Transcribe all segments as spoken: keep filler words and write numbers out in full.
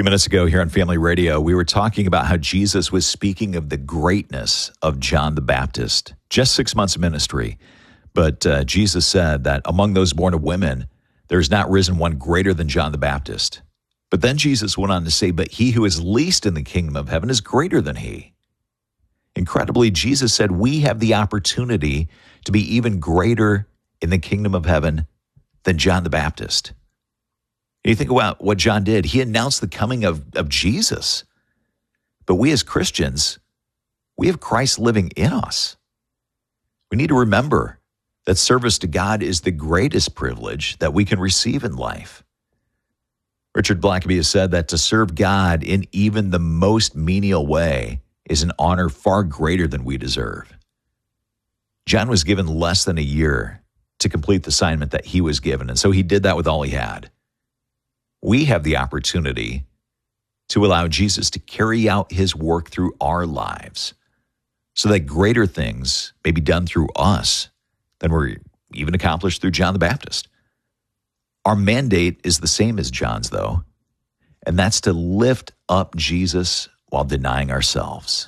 few minutes ago here on Family Radio, we were talking about how Jesus was speaking of the greatness of John the Baptist. Just six months of ministry, but uh, Jesus said that among those born of women, there's not risen one greater than John the Baptist. But then Jesus went on to say, but he who is least in the kingdom of heaven is greater than he. Incredibly, Jesus said we have the opportunity to be even greater in the kingdom of heaven than John the Baptist. You think about what John did. He announced the coming of, of Jesus. But we as Christians, we have Christ living in us. We need to remember that service to God is the greatest privilege that we can receive in life. Richard Blackaby has said that to serve God in even the most menial way is an honor far greater than we deserve. John was given less than a year to complete the assignment that he was given, and so he did that with all he had. We have the opportunity to allow Jesus to carry out his work through our lives so that greater things may be done through us than were even accomplished through John the Baptist. Our mandate is the same as John's, though, and that's to lift up Jesus while denying ourselves.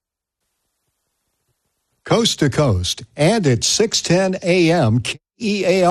Coast to Coast, and at six ten a.m. K E A R.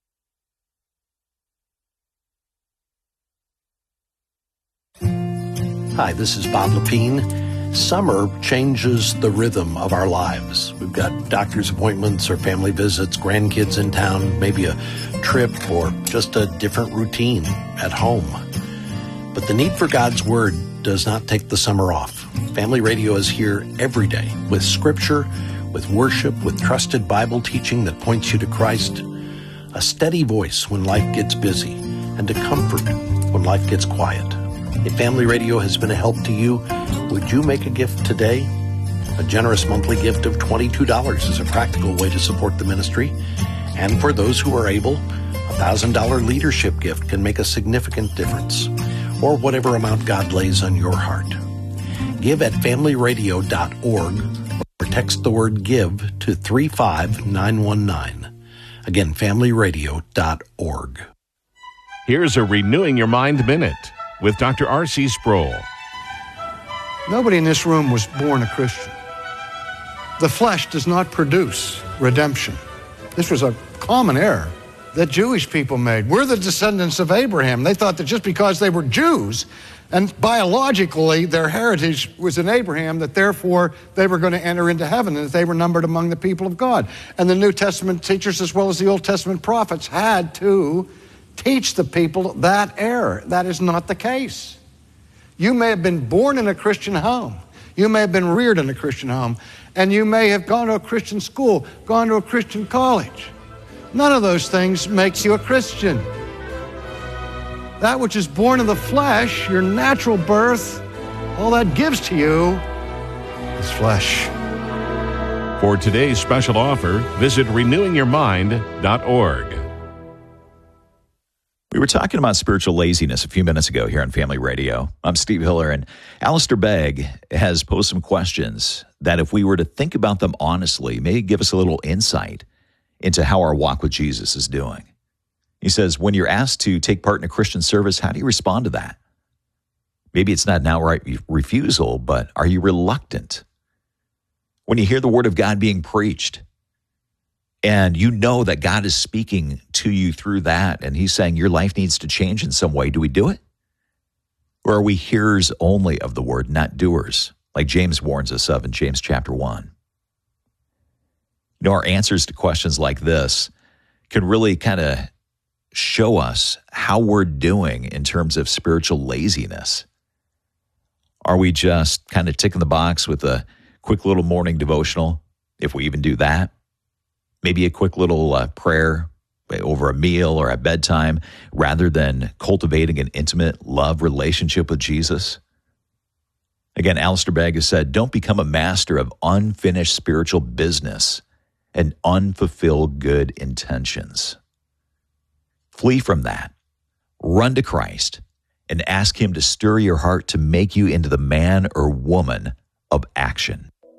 Hi, this is Bob Lepine. Summer changes the rhythm of our lives. We've got doctor's appointments or family visits, grandkids in town, maybe a trip or just a different routine at home. But the need for God's Word does not take the summer off. Family Radio is here every day with Scripture, with worship, with trusted Bible teaching that points you to Christ, a steady voice when life gets busy, and a comfort when life gets quiet. If Family Radio has been a help to you, would you make a gift today? A generous monthly gift of twenty-two dollars is a practical way to support the ministry. And for those who are able, a one thousand dollars leadership gift can make a significant difference, or whatever amount God lays on your heart. Give at family radio dot org or text the word GIVE to three five nine one nine. Again, family radio dot org. Here's a Renewing Your Mind Minute with Doctor R C Sproul. Nobody in this room was born a Christian. The flesh does not produce redemption. This was a common error that Jewish people made. We're the descendants of Abraham. They thought that just because they were Jews and biologically their heritage was in Abraham, that therefore they were going to enter into heaven and that they were numbered among the people of God. And the New Testament teachers as well as the Old Testament prophets had to teach the people that error. That is not the case. You may have been born in a Christian home. You may have been reared in a Christian home. And you may have gone to a Christian school, gone to a Christian college. None of those things makes you a Christian. That which is born of the flesh, your natural birth, all that gives to you is flesh. For today's special offer, visit renewing your mind dot org. We were talking about spiritual laziness a few minutes ago here on Family Radio. I'm Steve Hiller, and Alistair Begg has posed some questions that if we were to think about them honestly, may give us a little insight into how our walk with Jesus is doing. He says, when you're asked to take part in a Christian service, how do you respond to that? Maybe it's not an outright refusal, but are you reluctant? When you hear the word of God being preached, and you know that God is speaking to you through that, and he's saying your life needs to change in some way, do we do it? Or are we hearers only of the word, not doers, like James warns us of in James chapter one? You know, our answers to questions like this can really kind of show us how we're doing in terms of spiritual laziness. Are we just kind of ticking the box with a quick little morning devotional, if we even do that? Maybe a quick little uh, prayer over a meal or at bedtime, rather than cultivating an intimate love relationship with Jesus? Again, Alistair Begg has said, don't become a master of unfinished spiritual business and unfulfilled good intentions. Flee from that. Run to Christ and ask him to stir your heart to make you into the man or woman of action.